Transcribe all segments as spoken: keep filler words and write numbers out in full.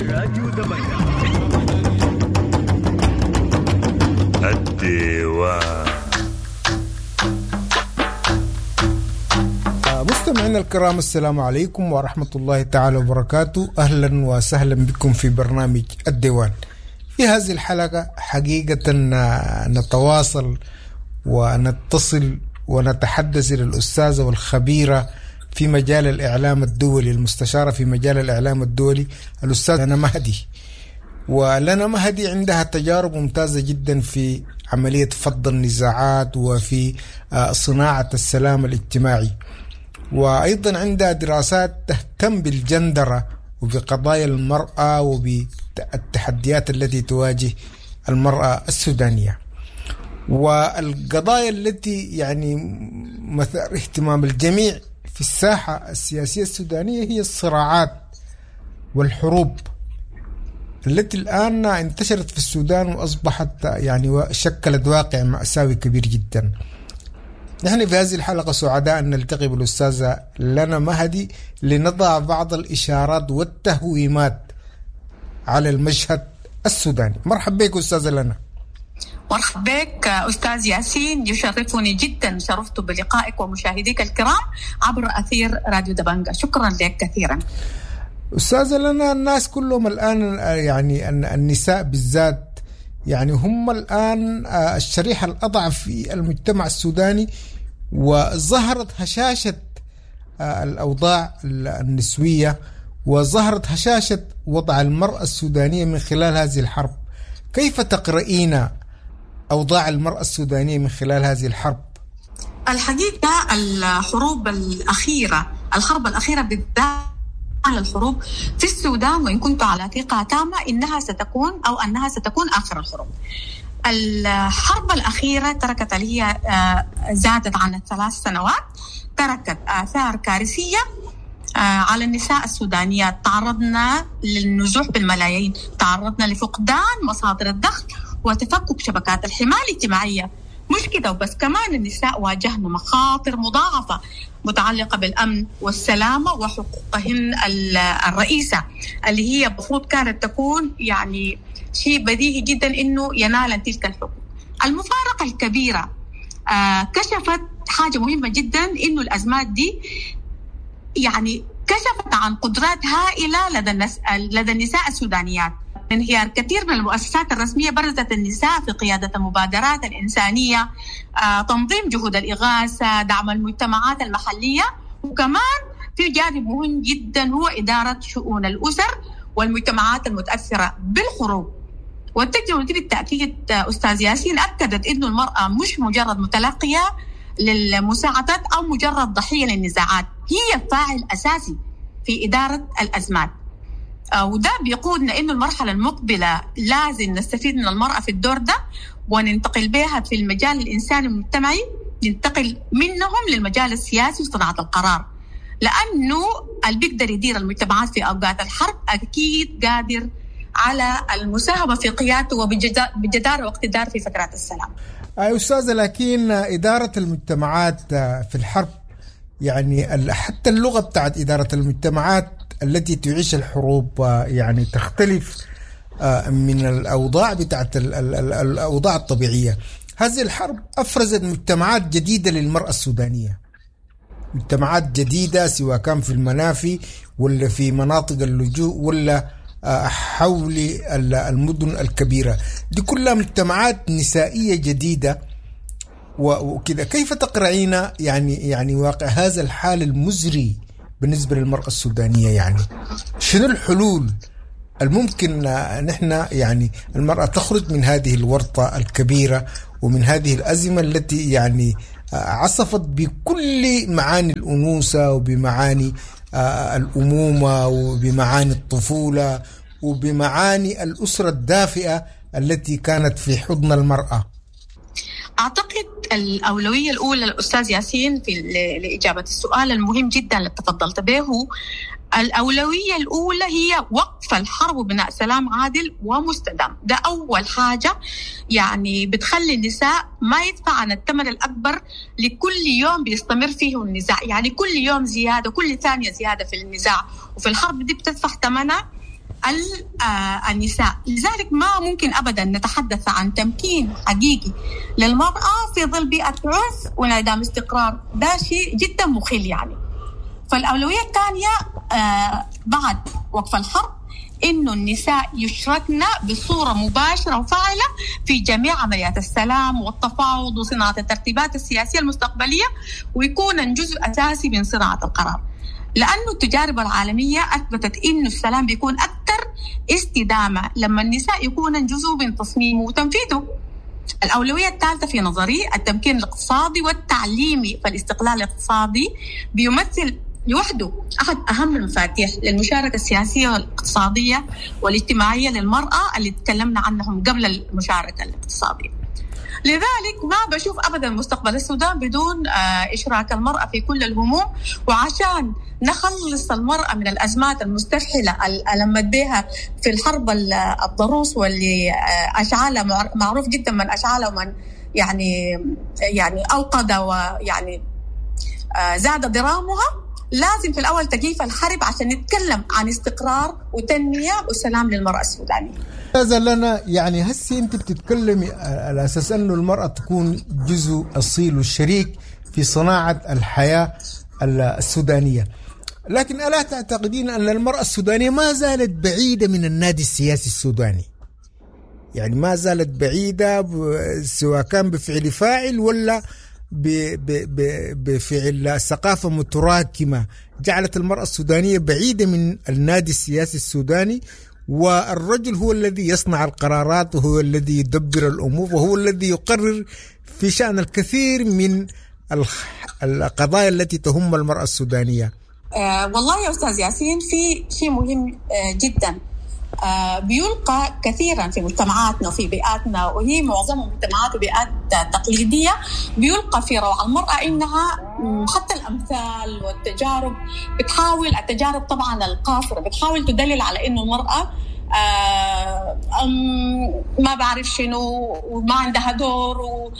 راديو دبنجة الديوان. مستمعينا الكرام، السلام عليكم ورحمة الله تعالى وبركاته. أهلا وسهلا بكم في برنامج الديوان. في هذه الحلقة حقيقة نتواصل ونتصل ونتحدث إلى الأستاذة والخبيرة في مجال الإعلام الدولي، المستشارة في مجال الإعلام الدولي، الأستاذ لنا مهدي. ولنا مهدي عندها تجارب ممتازة جدا في عملية فض النزاعات وفي صناعة السلام الاجتماعي، وأيضا عندها دراسات تهتم بالجندرة وبقضايا المرأة وبالتحديات التي تواجه المرأة السودانية. والقضايا التي يعني مثار اهتمام الجميع في الساحة السياسية السودانية هي الصراعات والحروب التي الآن انتشرت في السودان وأصبحت يعني شكلت واقع مأساوي كبير جدا. نحن في هذه الحلقة سعداء أن نلتقي بالأستاذة لنا مهدي لنضع بعض الإشارات والتهويمات على المشهد السوداني. مرحبا بك أستاذة لنا. مرحبا بك أستاذ ياسين، يشرفني جدا، شرفت بلقائك ومشاهديك الكرام عبر أثير راديو دبنجة. شكرا لك كثيرا. أستاذة لنا، الناس كلهم الآن يعني النساء بالذات يعني هم الآن الشريحة الأضعف في المجتمع السوداني، وظهرت هشاشة الأوضاع النسوية وظهرت هشاشة وضع المرأة السودانية من خلال هذه الحرب. كيف تقرأين أوضاع المرأة السودانية من خلال هذه الحرب؟ الحقيقة الحروب الأخيرة، الحرب الأخيرة بالذات الحروب في السودان، وإن كنت على ثقة تامة إنها ستكون أو أنها ستكون آخر الحروب. الحرب الأخيرة تركت اللي هي زادت عن الثلاث سنوات، تركت آثار كارثية على النساء السودانيات. تعرضنا للنزوح بالملايين، تعرضنا لفقدان مصادر الدخل وتفكك شبكات الحماية الاجتماعية. مش كده وبس، كمان النساء واجهنا مخاطر مضاعفة متعلقة بالأمن والسلامة وحقوقهن الرئيسة، اللي هي المفروض كانت تكون يعني شيء بديهي جدا إنه ينال تلك الحقوق. المفارقة الكبيرة آه كشفت حاجة مهمة جدا، إنه الأزمات دي يعني كشفت عن قدرات هائلة لدى النس... لدى النساء السودانيات. انهيار كثير من المؤسسات الرسمية برزت النساء في قيادة المبادرات الإنسانية، آه، تنظيم جهود الإغاثة، دعم المجتمعات المحلية، وكمان في جانب مهم جدا هو إدارة شؤون الأسر والمجتمعات المتأثرة بالحروب. والتجربة دي بالتأكيد أستاذ ياسين أكدت إنه المرأة مش مجرد متلقية للمساعدات أو مجرد ضحية للنزاعات، هي فاعل أساسي في إدارة الأزمات. وده بيقودنا إنه المرحلة المقبلة لازم نستفيد من المرأة في الدور ده وننتقل بها في المجال الإنساني والمجتمعي، ننتقل منهم للمجال السياسي وصناعة القرار، لأنه اللي بيقدر يدير المجتمعات في أوقات الحرب أكيد قادر على المساهمة في قيادته وبجدارة واقتدار في فترات السلام. أي أستاذة، لكن إدارة المجتمعات في الحرب يعني حتى اللغة بتاعت إدارة المجتمعات التي تعيش الحروب يعني تختلف من الأوضاع بتاعت الأوضاع الطبيعية. هذه الحرب أفرزت مجتمعات جديدة للمرأة السودانية، مجتمعات جديدة سواء كان في المنافي ولا في مناطق اللجوء ولا حول المدن الكبيرة. دي كلها مجتمعات نسائية جديدة وكذا. كيف تقرأين يعني يعني واقع هذا الحال المزري بالنسبة للمرأة السودانية؟ يعني شنو الحلول الممكن نحن يعني المرأة تخرج من هذه الورطة الكبيرة ومن هذه الأزمة التي يعني عصفت بكل معاني الأنوثة وبمعاني الأمومة وبمعاني الطفولة وبمعاني الأسرة الدافئة التي كانت في حضن المرأة؟ أعتقد الأولوية الأولى الأستاذ ياسين في لإجابة السؤال المهم جدا اللي تفضلت به، الأولوية الأولى هي وقف الحرب وبناء سلام عادل ومستدام. ده أول حاجة يعني بتخلي النساء ما يدفعن الثمن الأكبر لكل يوم بيستمر فيه النزاع. يعني كل يوم زيادة، كل ثانية زيادة في النزاع وفي الحرب دي بتدفع ثمنها النساء. لذلك ما ممكن أبدا نتحدث عن تمكين حقيقي للمرأة في ظل بيئة عنف وانعدام استقرار. ده شيء جدا مخل يعني. فالأولوية الثانية بعد وقف الحرب إنه النساء يشركن بصورة مباشرة وفاعلة في جميع عمليات السلام والتفاوض وصناعة الترتيبات السياسية المستقبلية، ويكون جزء أساسي من صناعة القرار، لأنه التجارب العالمية أثبتت إنه السلام بيكون أكثر استدامة لما النساء يكون جزء من تصميمه وتنفيذه. الأولوية الثالثة في نظري التمكين الاقتصادي والتعليمي. فالاستقلال الاقتصادي بيمثل لوحده أحد أهم المفاتيح للمشاركة السياسية والاقتصادية والاجتماعية للمرأة اللي تكلمنا عنهم قبل المشاركة الاقتصادية. لذلك ما بشوف أبدا مستقبل السودان بدون إشراك المرأة في كل الهموم. وعشان نخلص المرأة من الأزمات المستفحلة اللي بها في الحرب الضروس واللي أشعلها معروف جدا من أشعلها ومن يعني يعني أوقد ويعني زاد ضرامها، لازم في الأول تقيف الحرب عشان نتكلم عن استقرار وتنمية وسلام للمرأة السودانية. هذا لنا يعني هسي أنت بتتكلمي على أساس أنه المرأة تكون جزء أصيل والشريك في صناعة الحياة السودانية، لكن ألا تعتقدين أن المرأة السودانية ما زالت بعيدة من النادي السياسي السوداني؟ يعني ما زالت بعيدة سواء كان بفعل فاعل ولا بفعل ثقافة متراكمة جعلت المرأة السودانية بعيدة من النادي السياسي السوداني، والرجل هو الذي يصنع القرارات وهو الذي يدبر الأمور وهو الذي يقرر في شأن الكثير من القضايا التي تهم المرأة السودانية. آه والله يا أستاذ ياسين في شيء مهم آه جدا آه بيلقى كثيرا في مجتمعاتنا وفي بيئاتنا، وهي معظمها مجتمعات وبيئات تقليدية، بيلقى في روع المرأة إنها حتى الأمثال والتجارب بتحاول، التجارب طبعا القاصرة بتحاول تدلل على إنه المرأة آه ما بعرف شنو وما عندها دور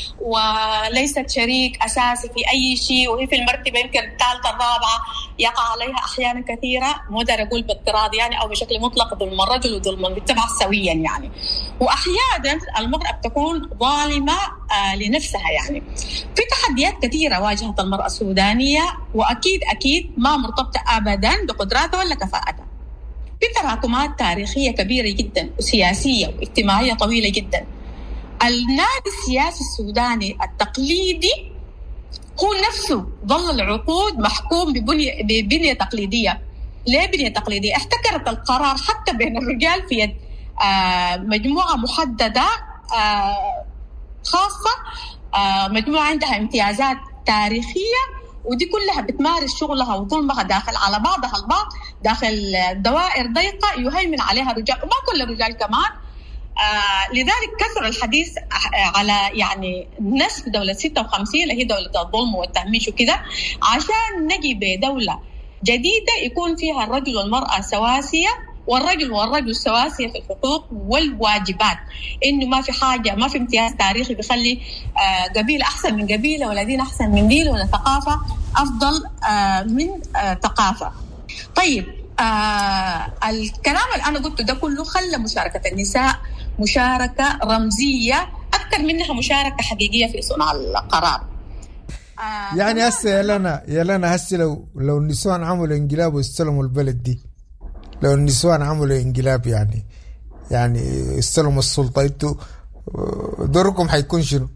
وليست شريك أساسي في أي شيء، وهي في المرتبة يمكن الثالثة الرابعة، يقع عليها أحيانا كثيرة مو دار أقول باضطراد يعني أو بشكل مطلق ظلم الرجل وظلم المجتمع سويا يعني، وأحيانا المرأة بتكون ظالمة آه لنفسها يعني. في تحديات كثيرة واجهت المرأة السودانية، وأكيد أكيد ما مرتبطة أبدا بقدراتها ولا كفاءتها. في تراكمات تاريخية كبيرة جدا وسياسية واجتماعية طويلة جدا. النادي السياسي السوداني التقليدي هو نفسه ظل العقود محكوم ببنية, ببنية تقليدية. ليه بنية تقليدية؟ احتكرت القرار حتى بين الرجال في يد آه مجموعة محددة آه خاصة، آه مجموعة عندها امتيازات تاريخية، ودي كلها بتمارس شغلها وظلمها داخل على بعضها البعض داخل دوائر ضيقة يهيمن عليها الرجال، وما كل الرجال كمان. آه لذلك كثر الحديث على يعني نسف دولة ستة وخمسين اللي هي دولة الظلم والتهميش وكذا، عشان نجي بدولة جديدة يكون فيها الرجل والمرأة سواسية، والرجل والرجل سواسية في الحقوق والواجبات، إنه ما في حاجة، ما في امتياز تاريخي بيخلي آه قبيلة أحسن من قبيلة ولا دين أحسن من دين ولا ثقافة أفضل آه من آه ثقافة. طيب آه الكلام اللي أنا قلته ده كله خلى مشاركة النساء مشاركة رمزية أكثر منها مشاركة حقيقية في صنع القرار. آه يعني هسه يا لنا يا لنا هسه لو لو النسوان عملوا انقلاب واستلموا البلد دي، لو النسوان عملوا انقلاب يعني يعني استلموا السلطة، انتوا دوركم حيكون شنو؟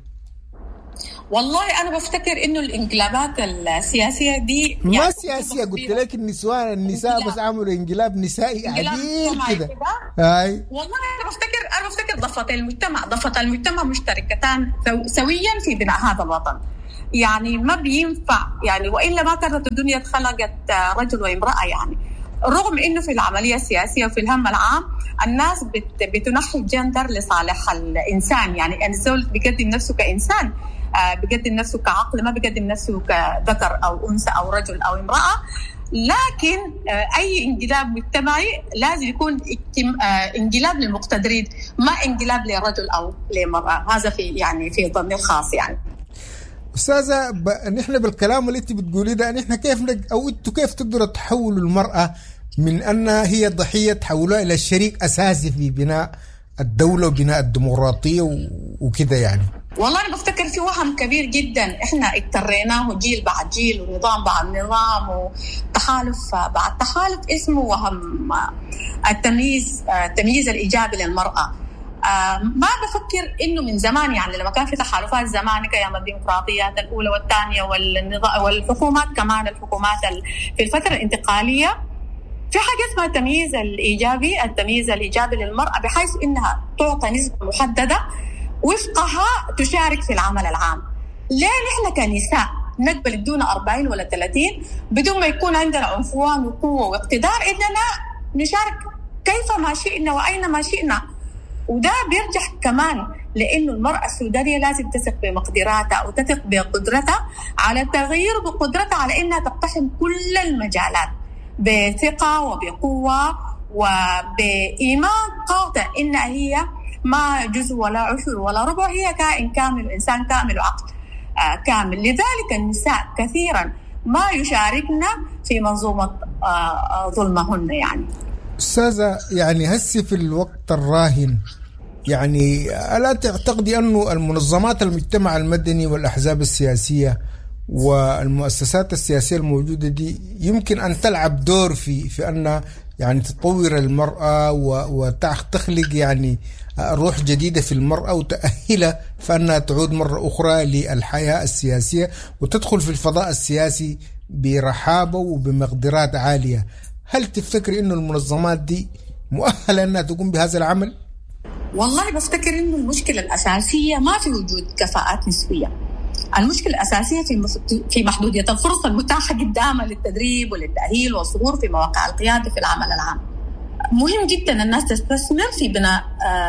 والله أنا بفتكر إنه الانقلابات السياسية دي ما يعني سياسية، قلت لك النسوان النساء انقلاب. بس عملوا انقلاب نسائي عديل كده. هاي والله أنا بفتكر أنا بفتكر ضفة المجتمع ضفة المجتمع مشتركتان سويا في بناء هذا الوطن. يعني ما بينفع يعني، وإلا ما كانت الدنيا اتخلقت رجل وامرأة يعني. رغم إنه في العملية السياسية وفي الهم العام الناس بت بتنحي الجندر لصالح الإنسان، يعني الزول بيقدم نفسه كإنسان، آه بيقدم نفسه كعقل، ما بيقدم نفسه كذكر أو أنثى أو رجل أو امرأة. لكن آه أي انقلاب مجتمعي لازم يكون آه انقلاب للمقتدرين، ما انقلاب لرجل أو لمرأة. هذا في يعني في ظني الخاص يعني. أستاذة ب... نحن بالكلام اللي أنت بتقولي ده نحن كيف نج... أو أنتوا كيف تقدروا تحولوا المرأة من أن هي ضحية تحولها إلى شريك أساسي في بناء الدولة وبناء الديمقراطية وكذا يعني؟ والله أنا بفتكر في وهم كبير جدا إحنا اضطريناه جيل بعد جيل ونظام بعد نظام وتحالف بعد تحالف، اسمه وهم التمييز التمييز الإيجابي للمرأة. ما بفكر إنه من زمان، يعني لما كان في تحالفات زمان كأيام الديمقراطيات الأولى والثانية والنظام والحكومات كمان الحكومات في الفترة الانتقالية، في حاجة اسمها التمييز الإيجابي التمييز الإيجابي للمرأة، بحيث إنها تعطى نسبة محددة وفقها تشارك في العمل العام. ليه نحن كنساء نقبل الدون أربعين ولا ثلاثين بدون ما يكون عندنا عنفوان وقوة واقتدار إننا نشارك كيف ما شئنا وأين ما شئنا؟ وده بيرجع كمان لأنه المرأة السودانية لازم تثق بمقدراتها وتثق بقدرتها على التغيير، بقدرتها على إنها تقتحم كل المجالات بثقة وبقوة وبإيمان قاطع إن هي ما جزء ولا عشر ولا ربع، هي كائن كامل، إنسان كامل وعقل آه كامل. لذلك النساء كثيرا ما يشاركنا في منظومة آه ظلمهن. يعني أستاذة، يعني هسي في الوقت الراهن، يعني ألا تعتقدي أنه المنظمات المجتمع المدني والأحزاب السياسية والمؤسسات السياسية الموجودة دي يمكن أن تلعب دور في في أن يعني تطور المرأة وتخلق يعني روح جديدة في المرأة وتأهلها فأنها تعود مرة أخرى للحياة السياسية وتدخل في الفضاء السياسي برحابة وبمقدرات عالية؟ هل تفتكر إنه المنظمات دي مؤهلة أنها تقوم بهذا العمل؟ والله بفتكر إنه المشكلة الأساسية ما في وجود كفاءات نسبية. المشكلة الأساسية في في محدودية الفرص المتاحة قدامها للتدريب وللتأهيل والظهور في مواقع القيادة في العمل العام. مهم جدا الناس تستثمر في بناء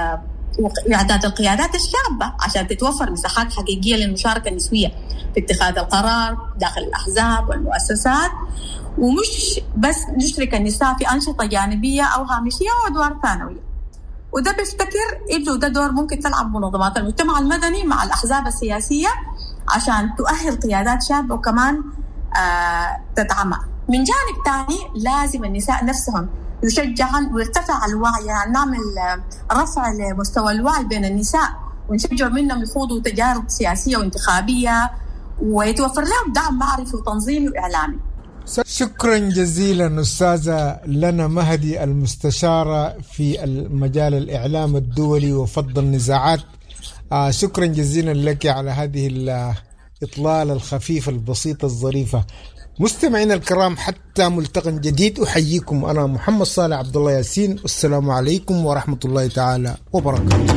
إعداد القيادات الشابة عشان تتوفر مساحات حقيقية للمشاركة النسوية في اتخاذ القرار داخل الأحزاب والمؤسسات، ومش بس نشرك النساء في أنشطة جانبية أو هامشية وأدوار ثانوية. وده بفتكر إنه ده دور ممكن تلعب منظمات المجتمع المدني مع الأحزاب السياسية عشان تؤهل قيادات شابة وكمان آه تدعمها. من جانب تاني لازم النساء نفسهم يشجعن ويرتفع الوعي، يعني نعمل رفع لمستوى الوعي بين النساء ونشجع منهم يخوضوا تجارب سياسية وانتخابية ويتوفر لهم دعم معرفي وتنظيمي وإعلامي. شكرا جزيلا أستاذة لنا مهدي، المستشارة في المجال الإعلام الدولي وفض النزاعات. آه شكرا جزيلا لك على هذه الإطلالة الخفيفة البسيطة الظريفة. مستمعينا الكرام، حتى ملتقى جديد أحييكم أنا محمد صالح عبد الله ياسين، والسلام عليكم ورحمة الله تعالى وبركاته.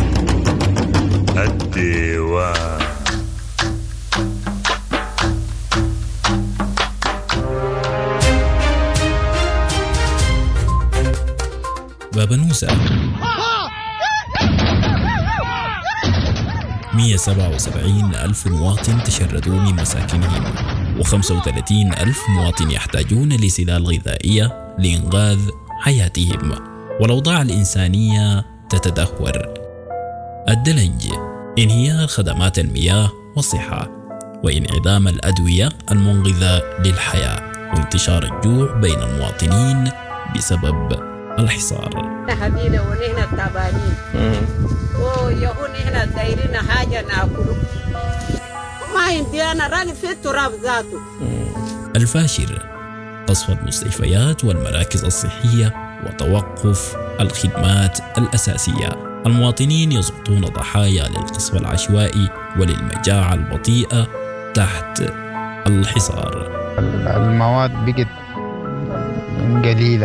الديوان باب نوسة. مئة وسبعة وسبعين ألف مواطن تشردوا من مساكنهم، وخمسة وثلاثين ألف مواطن يحتاجون لسلال غذائية لإنقاذ حياتهم، والأوضاع الإنسانية تتدهور. الدلنج، انهيار خدمات المياه والصحة، وانعدام الأدوية المنقذة للحياة، وانتشار الجوع بين المواطنين بسبب الحصار. هدينا ونحن التعبانين ويهون هنا دايرين حاجة ناكله ما يمدينا راني في التراب ذاته. الفاشر، قصف المستشفيات والمراكز الصحية وتوقف الخدمات الأساسية. المواطنين يسقطون ضحايا للقصف العشوائي وللمجاعة البطيئة تحت الحصار. المواد بقت قليلة.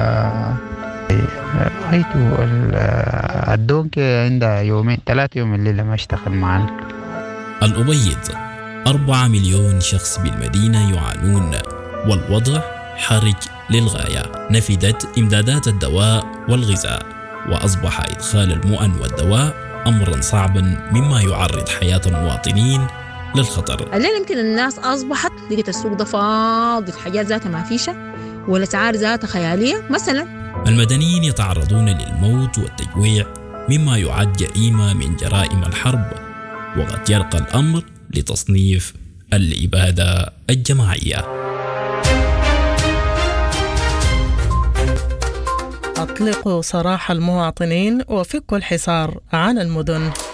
رأيته الدونك عندها يومين ثلاثة يوم الليلة ما اشتغل معنا. الأبيض، أربعة مليون شخص بالمدينة يعانون، والوضع حرج للغاية. نفدت إمدادات الدواء والغذاء، وأصبح إدخال المؤن والدواء أمرا صعبا مما يعرض حياة المواطنين للخطر. الليل يمكن الناس أصبحت لقيت السوق ده فاضي، الحاجات ذاتها ما فيشة والأسعار ذاتها خيالية. مثلا المدنيين يتعرضون للموت والتجويع مما يعد جريمة من جرائم الحرب، وقد يرقى الأمر لتصنيف الإبادة الجماعية. أطلقوا سراح المواطنين وفكوا الحصار عن المدن.